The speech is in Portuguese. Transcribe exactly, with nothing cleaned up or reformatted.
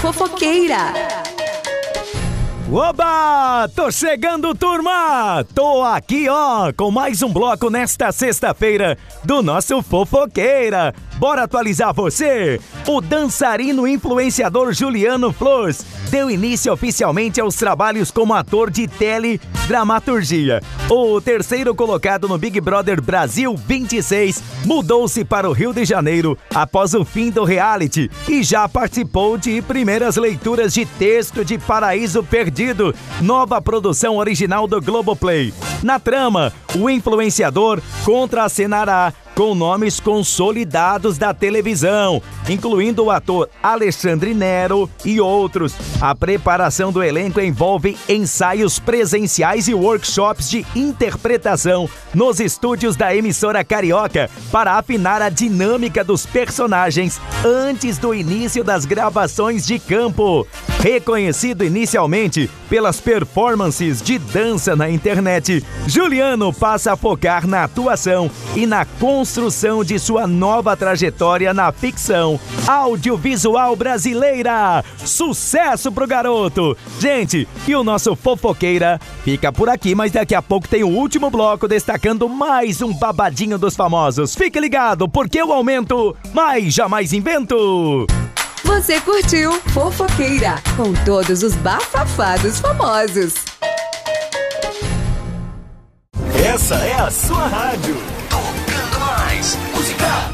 Fofoqueira. Oba! Tô chegando, turma! Tô aqui, ó, com mais um bloco nesta sexta-feira do nosso Fofoqueira. Bora atualizar você? O dançarino influenciador Juliano Flores deu início oficialmente aos trabalhos como ator de teledramaturgia. O terceiro colocado no Big Brother Brasil vinte e seis mudou-se para o Rio de Janeiro após o fim do reality e já participou de primeiras leituras de texto de Paraíso Perdido, nova produção original do Globoplay. Na trama, o influenciador contracenará com nomes consolidados da televisão, incluindo o ator Alexandre Nero e outros. A preparação do elenco envolve ensaios presenciais e workshops de interpretação nos estúdios da emissora carioca para afinar a dinâmica dos personagens antes do início das gravações de campo. Reconhecido inicialmente pelas performances de dança na internet, Juliano passa a focar na atuação e na construção de sua nova trajetória na ficção audiovisual brasileira. Sucesso pro garoto! Gente, e o nosso Fofoqueira fica por aqui, mas daqui a pouco tem o último bloco destacando mais um babadinho dos famosos. Fique ligado, porque eu aumento, mas jamais invento! Você curtiu Fofoqueira, com todos os bafafados famosos. Essa é a sua rádio. Tocando mais música.